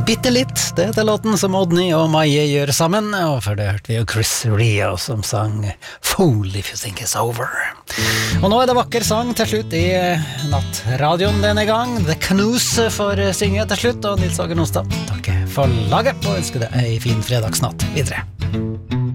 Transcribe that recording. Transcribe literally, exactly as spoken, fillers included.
Bitte litt, det er låten som Odny og Maie gjør sammen, og før det hørte vi jo Chris Rio som sang Fool If You Think It's Over. Og nå er det vakker sang til slutt i nattradioen denne gang. The Canoes får synge til slutt, og Nils Åge Nostad takker for laget og ønsker deg en fin fredagsnatt videre.